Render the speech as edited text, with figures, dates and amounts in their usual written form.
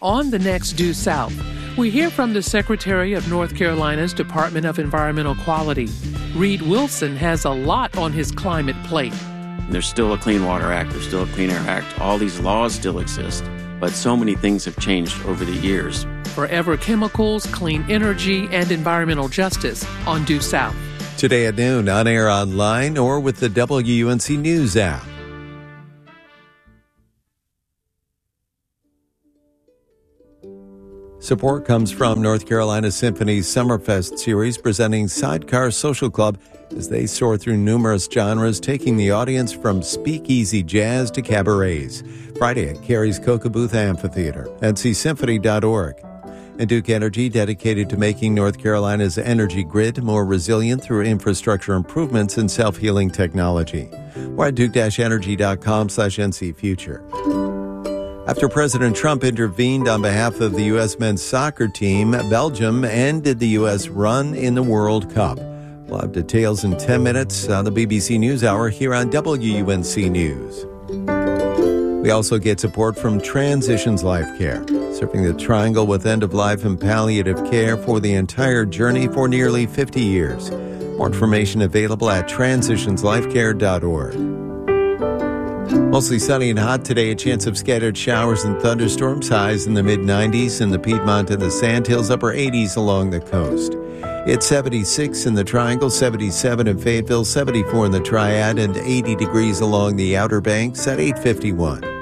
On the next Due South, we hear from the Secretary of North Carolina's Department of Environmental Quality. Reed Wilson has a lot on his climate plate. There's still a Clean Water Act, there's still a Clean Air Act. All these laws still exist, but so many things have changed over the years. Forever Chemicals, Clean Energy, and Environmental Justice on Due South. Today at noon, on air, online, or with the WUNC News app. Support comes from North Carolina Symphony's Summerfest series presenting Sidecar Social Club as they soar through numerous genres, taking the audience from speakeasy jazz to cabarets. Friday at Carey's Coca-Booth Amphitheater, ncsymphony.org. And Duke Energy, dedicated to making North Carolina's energy grid more resilient through infrastructure improvements and self-healing technology. More at duke-energy.com/NCFuture. After President Trump intervened on behalf of the U.S. men's soccer team, Belgium ended the U.S. run in the World Cup. We'll have details in 10 minutes on the BBC NewsHour here on WUNC News. We also get support from Transitions Life Care, serving the Triangle with end-of-life and palliative care for the entire journey for nearly 50 years. More information available at transitionslifecare.org. Mostly sunny and hot today, a chance of scattered showers and thunderstorms, highs in the mid-90s in the Piedmont and the Sandhills, upper 80s along the coast. It's 76 in the Triangle, 77 in Fayetteville, 74 in the Triad, and 80 degrees along the Outer Banks at 8:51.